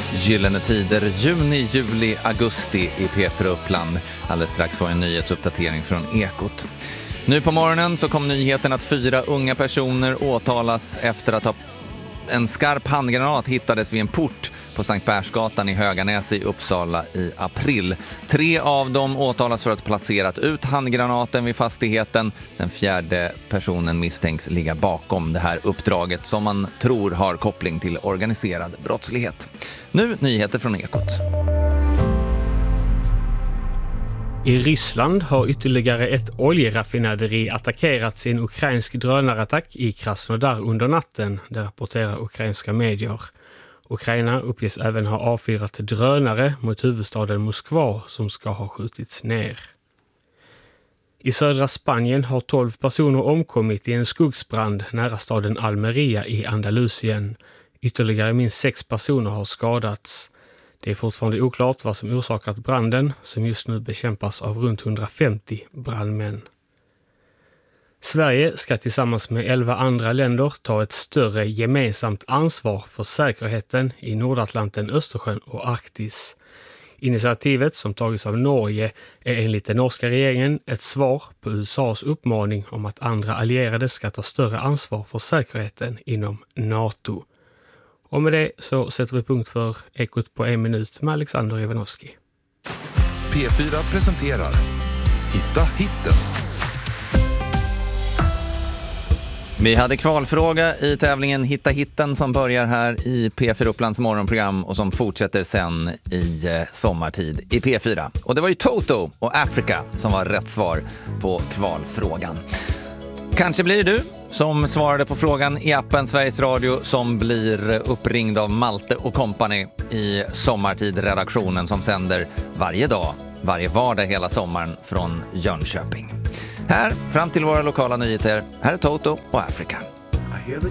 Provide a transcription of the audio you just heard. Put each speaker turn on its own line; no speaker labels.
Gyllene tider, juni, juli, augusti i P4 Uppland. Alldeles strax får en nyhetsuppdatering från Ekot. Nu på morgonen så kom nyheten att 4 unga personer åtalas efter att ha en skarp handgranat hittades vid en port på Sankt Persgatan i Höganäs i Uppsala i april. 3 av dem åtalas för att ha placerat ut handgranaten vid fastigheten. Den 4:e personen misstänks ligga bakom det här uppdraget som man tror har koppling till organiserad brottslighet. Nu nyheter från Ekot.
I Ryssland har ytterligare ett oljeraffinaderi attackerats i en ukrainsk drönarattack i Krasnodar under natten, det rapporterar ukrainska medier. Ukraina uppges även ha avfyrat drönare mot huvudstaden Moskva som ska ha skjutits ner. I södra Spanien har 12 personer omkommit i en skogsbrand nära staden Almeria i Andalusien. Ytterligare minst 6 personer har skadats. Det är fortfarande oklart vad som orsakat branden som just nu bekämpas av runt 150 brandmän. Sverige ska tillsammans med 11 andra länder ta ett större gemensamt ansvar för säkerheten i Nordatlanten, Östersjön och Arktis. Initiativet som tagits av Norge är enligt den norska regeringen ett svar på USAs uppmaning om att andra allierade ska ta större ansvar för säkerheten inom NATO. Och med det så sätter vi punkt för Ekot på 1 minut med Alexander Ivanovski.
P4 presenterar Hitta hitten.
Vi hade kvalfråga i tävlingen Hitta hitten som börjar här i P4 Upplands morgonprogram och som fortsätter sen i sommartid i P4. Och det var ju Toto och Africa som var rätt svar på kvalfrågan. Kanske blir det du som svarade på frågan i appen Sveriges Radio som blir uppringd av Malte och Company i sommartid-redaktionen som sänder varje dag, varje vardag hela sommaren från Jönköping. Här fram till våra lokala nyheter, här är Toto och Africa.